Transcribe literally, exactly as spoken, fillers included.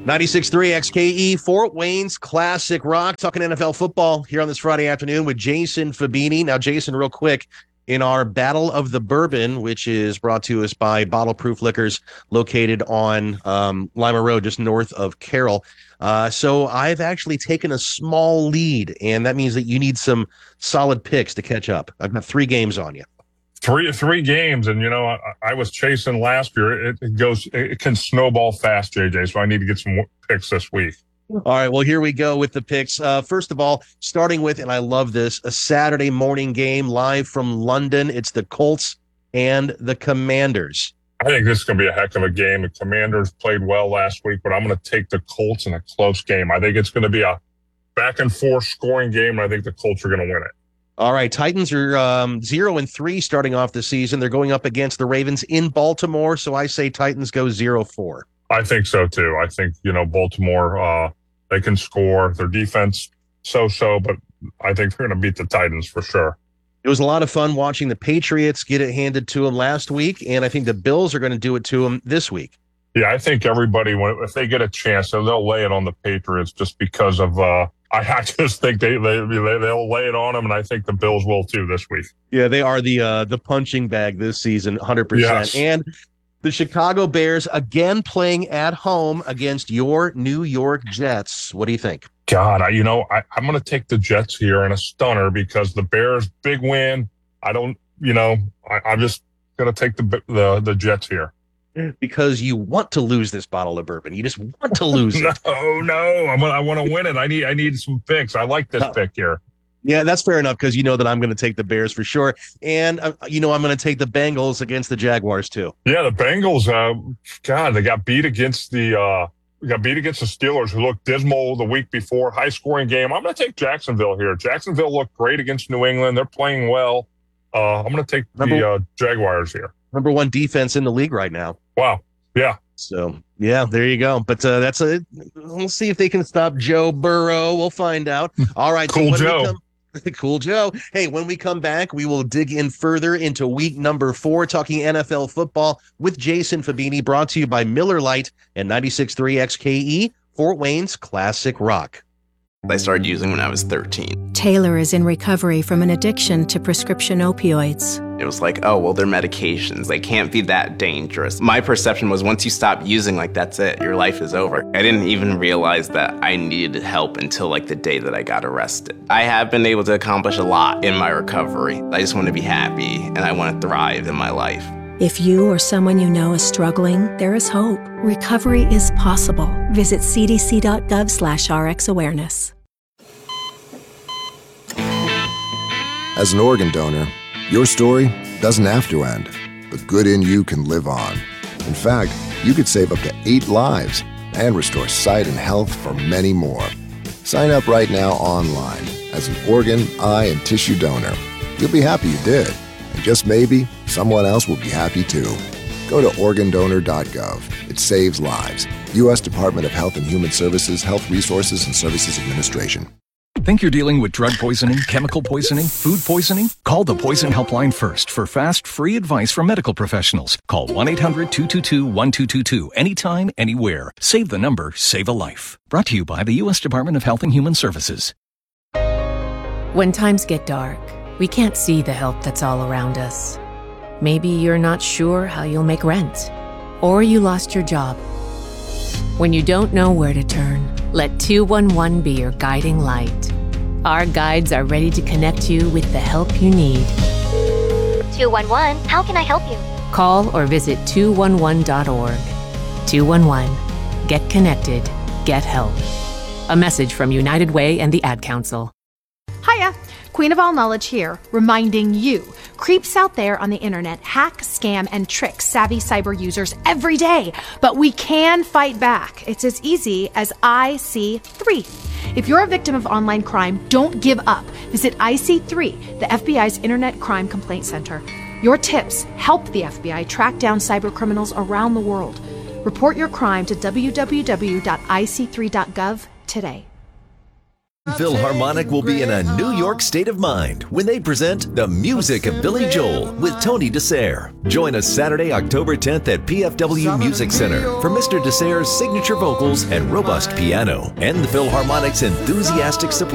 ninety-six point three X K E, Fort Wayne's Classic Rock, talking N F L football here on this Friday afternoon with Jason Fabini. Now, Jason, real quick, in our Battle of the Bourbon, which is brought to us by Bottle Proof Liquors, located on um, Lima Road, just north of Carroll. Uh, so I've actually taken a small lead, and that means that you need some solid picks to catch up. I've got three games on you. Three three games, and you know I, I was chasing last year. It, it goes, it can snowball fast, J J. So I need to get some picks this week. All right, well, here we go with the picks. Uh, first of all, starting with, and I love this, a Saturday morning game live from London. It's the Colts and the Commanders. I think this is going to be a heck of a game. The Commanders played well last week, but I'm going to take the Colts in a close game. I think it's going to be a back and forth scoring game, and I think the Colts are going to win it. All right, Titans are um, zero and three starting off the season. They're going up against the Ravens in Baltimore, so I say Titans go zero four. I think so too. I think you know Baltimore. Uh, they can score. Their defense so-so, but I think they're going to beat the Titans for sure. It was a lot of fun watching the Patriots get it handed to them last week, and I think the Bills are going to do it to them this week. Yeah, I think everybody, if they get a chance, they'll lay it on the Patriots just because of. Uh, I just think they, they they'll lay it on them, and I think the Bills will too this week. Yeah, they are the uh, the punching bag this season, one hundred percent. Yes. And the Chicago Bears again playing at home against your New York Jets. What do you think? God, I, you know, I, I'm going to take the Jets here in a stunner because the Bears, big win. I don't, you know, I, I'm just going to take the, the the Jets here. Because you want to lose this bottle of bourbon. You just want to lose it. no, no, I'm, I want to win it. I need I need some picks. I like this oh. pick here. Yeah, that's fair enough because you know that I'm going to take the Bears for sure. And, uh, you know, I'm going to take the Bengals against the Jaguars too. Yeah, the Bengals, uh, God, they got beat against the uh, got beat against the Steelers, who looked dismal the week before. High-scoring game. I'm going to take Jacksonville here. Jacksonville looked great against New England. They're playing well. Uh, I'm going to take number, the uh, Jaguars here. Number one defense in the league right now. Wow. Yeah. So, yeah, there you go. But uh, that's a we'll see if they can stop Joe Burrow. We'll find out. All right. Cool so Joe. Come, cool Joe. Hey, when we come back, we will dig in further into week number four, talking N F L football with Jason Fabini, brought to you by Miller Lite and ninety-six point three X K E, Fort Wayne's Classic Rock. I started using when I was thirteen. Taylor is in recovery from an addiction to prescription opioids. It was like, oh, well, they're medications. They can't be that dangerous. My perception was once you stop using, like, that's it. Your life is over. I didn't even realize that I needed help until, like, the day that I got arrested. I have been able to accomplish a lot in my recovery. I just want to be happy, and I want to thrive in my life. If you or someone you know is struggling, there is hope. Recovery is possible. Visit c d c dot gov slash r x awareness. As an organ donor, your story doesn't have to end. The good in you can live on. In fact, you could save up to eight lives and restore sight and health for many more. Sign up right now online as an organ, eye, and tissue donor. You'll be happy you did. And just maybe, someone else will be happy too. Go to organ donor dot gov. It saves lives. U S Department of Health and Human Services, Health Resources and Services Administration. Think you're dealing with drug poisoning, chemical poisoning, food poisoning? Call the Poison Helpline first for fast, free advice from medical professionals. Call one eight hundred two two two one two two two anytime, anywhere. Save the number, save a life. Brought to you by the U S Department of Health and Human Services. When times get dark, we can't see the help that's all around us. Maybe you're not sure how you'll make rent, or you lost your job. When you don't know where to turn, let two one one be your guiding light. Our guides are ready to connect you with the help you need. two one one, how can I help you? Call or visit two one one dot org. two one one. Get connected. Get help. A message from United Way and the Ad Council. Hiya, Queen of All Knowledge here, reminding you, creeps out there on the internet hack, scam, and trick savvy cyber users every day. But we can fight back. It's as easy as I C three. If you're a victim of online crime, don't give up. Visit I C three, the F B I's Internet Crime Complaint Center. Your tips help the F B I track down cyber criminals around the world. Report your crime to w w w dot i c three dot gov today. Philharmonic will be in a New York state of mind when they present The Music of Billy Joel with Tony Dessert. Join us Saturday, October tenth at P F W Music Center for Mister Dessert's signature vocals and robust piano and the Philharmonic's enthusiastic support.